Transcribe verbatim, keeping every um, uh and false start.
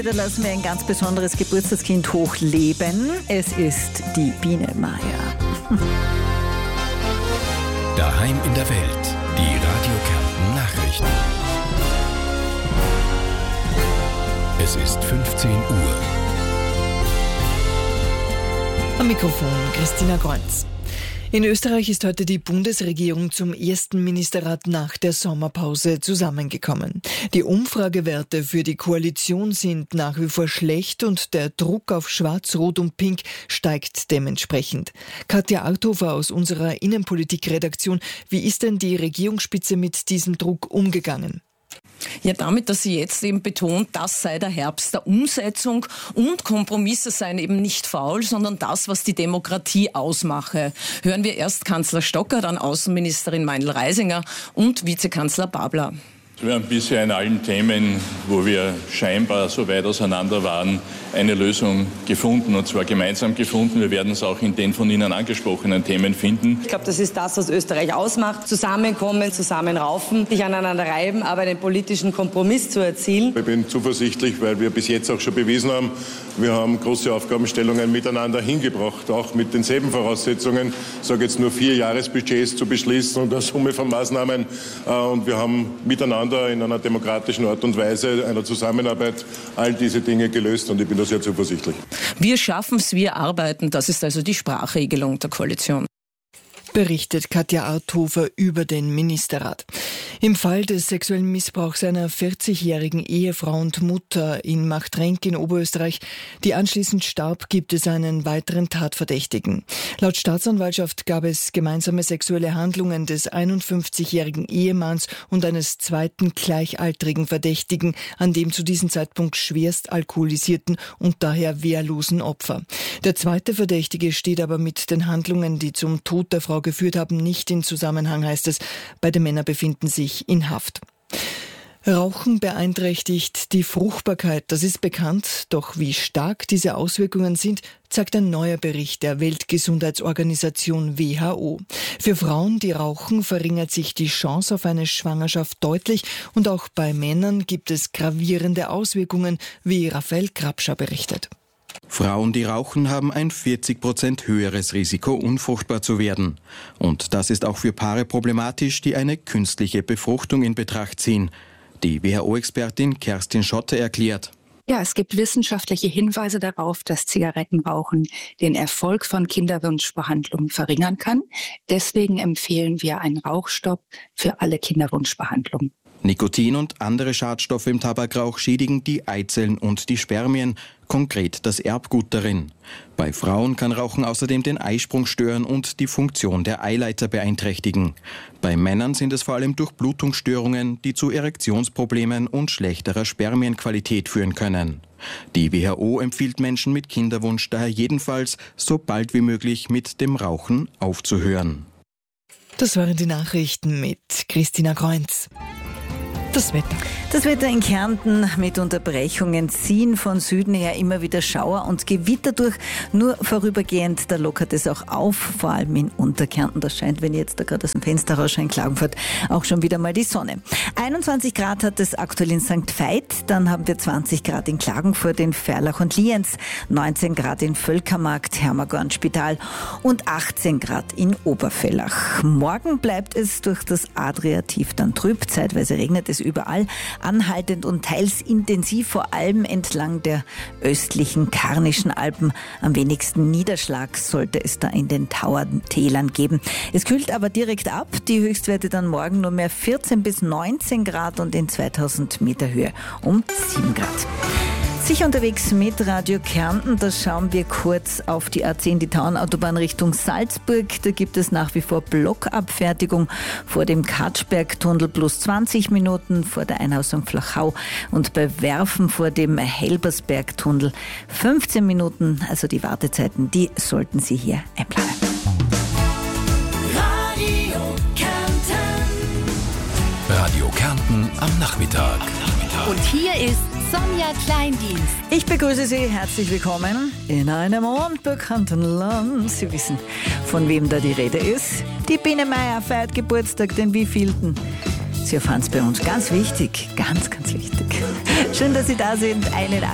Da lassen wir ein ganz besonderes Geburtstagskind hochleben. Es ist die Biene Meier. Daheim in der Welt, die Radio Kärnten Nachrichten. Es ist fünfzehn Uhr. Am Mikrofon Christina Kreuz. In Österreich ist heute die Bundesregierung zum ersten Ministerrat nach der Sommerpause zusammengekommen. Die Umfragewerte für die Koalition sind nach wie vor schlecht und der Druck auf Schwarz, Rot und Pink steigt dementsprechend. Katja Arthofer aus unserer Innenpolitikredaktion, wie ist denn die Regierungsspitze mit diesem Druck umgegangen? Ja, damit, dass sie jetzt eben betont, das sei der Herbst der Umsetzung und Kompromisse seien eben nicht faul, sondern das, was die Demokratie ausmache. Hören wir erst Kanzler Stocker, dann Außenministerin Meindl-Reisinger und Vizekanzler Babler. Wir haben bisher in allen Themen, wo wir scheinbar so weit auseinander waren, eine Lösung gefunden, und zwar gemeinsam gefunden. Wir werden es auch in den von Ihnen angesprochenen Themen finden. Ich glaube, das ist das, was Österreich ausmacht. Zusammenkommen, zusammenraufen, sich aneinander reiben, aber einen politischen Kompromiss zu erzielen. Ich bin zuversichtlich, weil wir bis jetzt auch schon bewiesen haben, wir haben große Aufgabenstellungen miteinander hingebracht, auch mit denselben Voraussetzungen. Ich sage jetzt nur vier Jahresbudgets zu beschließen und eine Summe von Maßnahmen. Und wir haben miteinander in einer demokratischen Art und Weise, einer Zusammenarbeit, all diese Dinge gelöst, und ich bin da sehr zuversichtlich. Wir schaffen es, wir arbeiten. Das ist also die Sprachregelung der Koalition. Berichtet Katja Arthofer über den Ministerrat. Im Fall des sexuellen Missbrauchs einer vierzigjährigen Ehefrau und Mutter in Machtrenk in Oberösterreich, die anschließend starb, gibt es einen weiteren Tatverdächtigen. Laut Staatsanwaltschaft gab es gemeinsame sexuelle Handlungen des einundfünfzigjährigen Ehemanns und eines zweiten gleichaltrigen Verdächtigen an dem zu diesem Zeitpunkt schwerst alkoholisierten und daher wehrlosen Opfer. Der zweite Verdächtige steht aber mit den Handlungen, die zum Tod der Frau geführt haben, nicht in Zusammenhang, heißt es. Beide Männer befinden sich in Haft. Rauchen beeinträchtigt die Fruchtbarkeit, das ist bekannt. Doch wie stark diese Auswirkungen sind, zeigt ein neuer Bericht der Weltgesundheitsorganisation W H O. Für Frauen, die rauchen, verringert sich die Chance auf eine Schwangerschaft deutlich, und auch bei Männern gibt es gravierende Auswirkungen, wie Raphael Krapscher berichtet. Frauen, die rauchen, haben ein vierzig Prozent höheres Risiko, unfruchtbar zu werden. Und das ist auch für Paare problematisch, die eine künstliche Befruchtung in Betracht ziehen. Die W H O-Expertin Kerstin Schotte erklärt: Ja, es gibt wissenschaftliche Hinweise darauf, dass Zigarettenrauchen den Erfolg von Kinderwunschbehandlungen verringern kann. Deswegen empfehlen wir einen Rauchstopp für alle Kinderwunschbehandlungen. Nikotin und andere Schadstoffe im Tabakrauch schädigen die Eizellen und die Spermien, konkret das Erbgut darin. Bei Frauen kann Rauchen außerdem den Eisprung stören und die Funktion der Eileiter beeinträchtigen. Bei Männern sind es vor allem Durchblutungsstörungen, die zu Erektionsproblemen und schlechterer Spermienqualität führen können. Die W H O empfiehlt Menschen mit Kinderwunsch daher jedenfalls, so bald wie möglich mit dem Rauchen aufzuhören. Das waren die Nachrichten mit Christina Kreuz. Das Wetter. Das Wetter in Kärnten mit Unterbrechungen ziehen von Süden her immer wieder Schauer und Gewitter durch. Nur vorübergehend, da lockert es auch auf, vor allem in Unterkärnten. Das scheint, wenn ich jetzt da gerade aus dem Fenster rausschaue, in Klagenfurt auch schon wieder mal die Sonne. einundzwanzig Grad hat es aktuell in Sankt Veit, dann haben wir zwanzig Grad in Klagenfurt, in Ferlach und Lienz, neunzehn Grad in Völkermarkt, Hermagorn-Spital und achtzehn Grad in Oberfellach. Morgen bleibt es durch das Adriativ dann trüb, zeitweise regnet es überall, anhaltend und teils intensiv, vor allem entlang der östlichen Karnischen Alpen. Am wenigsten Niederschlag sollte es da in den Tauertälern geben. Es kühlt aber direkt ab, die Höchstwerte dann morgen nur mehr vierzehn bis neunzehn Grad und in zweitausend Meter Höhe um sieben Grad. Sicher unterwegs mit Radio Kärnten, da schauen wir kurz auf die A zehn, die Tauernautobahn Richtung Salzburg. Da gibt es nach wie vor Blockabfertigung vor dem Katschbergtunnel plus zwanzig Minuten, vor der Einhausung Flachau und bei Werfen vor dem Helbersbergtunnel fünfzehn Minuten. Also die Wartezeiten, die sollten Sie hier einplanen. Radio Kärnten. Radio Kärnten am Nachmittag. Und hier ist Sonja Kleindienst. Ich begrüße Sie, herzlich willkommen in einem unbekannten Land. Sie wissen, von wem da die Rede ist. Die Biene Meier feiert Geburtstag, den wievielten? Sie erfahren es bei uns. Ganz wichtig, ganz, ganz wichtig. Schön, dass Sie da sind. Einen